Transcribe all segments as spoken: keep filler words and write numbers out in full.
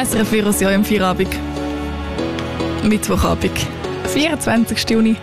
S R F vier aus im Feierabend. Mittwochabend, vierundzwanzigsten Juni.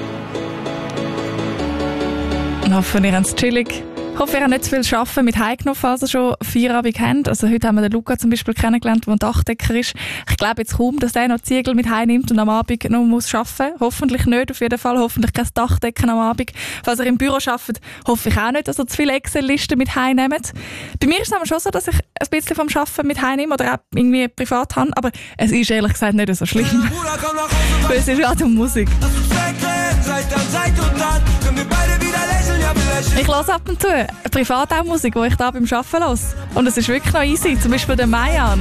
Ich hoffe, ihr habt es chillig. Ich hoffe, ihr habt nicht zu viel arbeiten mit heimgenommen, falls ihr schon Feierabend habt. Also heute haben wir den Luca zum Beispiel kennengelernt, der ein Dachdecker ist. Ich glaube jetzt kaum, dass der noch Ziegel mit heimnimmt und am Abend noch muss arbeiten muss. Hoffentlich nicht, auf jeden Fall. Hoffentlich kein Dachdecken am Abend. Falls ihr im Büro arbeitet, hoffe ich auch nicht, dass ihr zu viele Excel-Listen mit heimnehmt. Bei mir ist es aber schon so, dass ich ein bisschen vom Arbeiten mit heimnehme oder auch irgendwie privat habe. Aber es ist ehrlich gesagt nicht so schlimm. Weil es ist gerade um Musik. Ich höre ab und zu privat auch Musik, die ich da beim Arbeiten höre. Und es ist wirklich noch easy. Zum Beispiel der Mayan.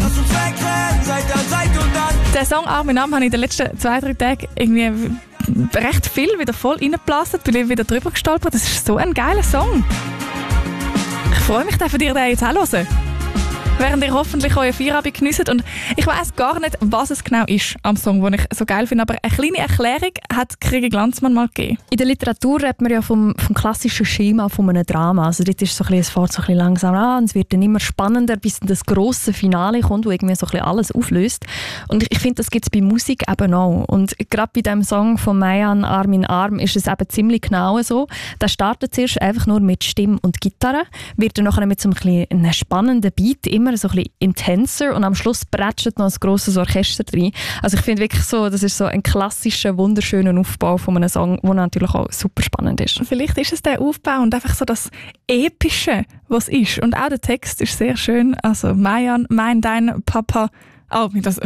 Den Song «Arm in Arm» habe ich in den letzten zwei, drei Tagen irgendwie recht viel wieder voll reingeblasen. Bin ich wieder drüber gestolpert. Das ist so ein geiler Song. Ich freue mich, dass ihr den jetzt auch hören. Während ihr hoffentlich euren Feierabend geniessen. Und ich weiss gar nicht, was es genau ist am Song, den ich so geil finde. Aber eine kleine Erklärung hat Krigi Glanzmann mal gegeben. In der Literatur redet man ja vom, vom klassischen Schema von einem Drama. Also dort ist so ein bisschen, es fährt so ein bisschen langsam an und es wird dann immer spannender, bis dann das grosse Finale kommt, wo irgendwie so ein bisschen alles auflöst. Und ich, ich finde, das gibt es bei Musik eben auch. Und gerade bei diesem Song von Mayan «Arm in Arm» ist es eben ziemlich genau so. Der startet zuerst einfach nur mit Stimme und Gitarre, wird dann nachher mit so einem, bisschen einem spannenden Beat immer so ein bisschen intenser und am Schluss prätscht noch ein grosses Orchester rein. Also ich finde wirklich so, das ist so ein klassischer, wunderschöner Aufbau von einem Song, der natürlich auch super spannend ist. Vielleicht ist es der Aufbau und einfach so das Epische, was ist. Und auch der Text ist sehr schön. Also Mayan, mein, dein Papa. Oh, das...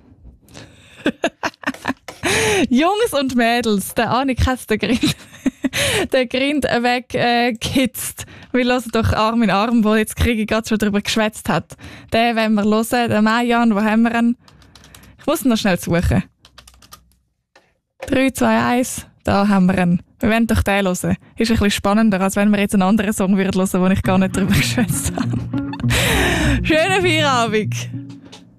Jungs und Mädels, der Annik hat den Grind, den Grind weggekitzt. Wir hören doch «Arm in Arm», wo jetzt Krigi gerade schon darüber geschwätzt hat. Den wollen wir hören, den Mayan, wo haben wir ihn? Ich muss ihn noch schnell suchen. drei, zwei, eins, da haben wir ihn. Wir wollen doch den hören. Ist ein bisschen spannender, als wenn wir jetzt einen anderen Song hören würden, den ich gar nicht darüber geschwätzt habe. Schönen Feierabend!